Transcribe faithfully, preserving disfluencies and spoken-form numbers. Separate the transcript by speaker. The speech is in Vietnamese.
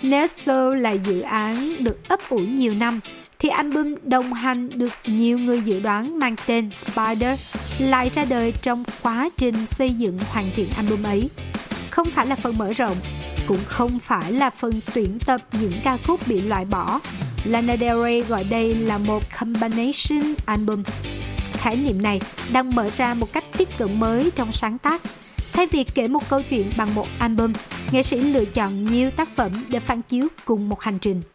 Speaker 1: Nếu Soul là dự án được ấp ủ nhiều năm, thì album đồng hành được nhiều người dự đoán mang tên Spider lại ra đời trong quá trình xây dựng hoàn thiện album ấy. Không phải là phần mở rộng, cũng không phải là phần tuyển tập những ca khúc bị loại bỏ. Lana Del Rey gọi đây là một combination album. Khái niệm này đang mở ra một cách tiếp cận mới trong sáng tác. Thay vì kể một câu chuyện bằng một album, nghệ sĩ lựa chọn nhiều tác phẩm để phản chiếu cùng một hành trình.